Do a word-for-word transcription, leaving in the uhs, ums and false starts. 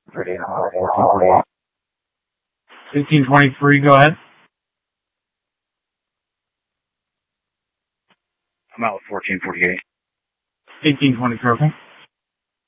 fifteen twenty-three, go ahead. I'm out with fourteen forty-eight. eighteen twenty-three, okay.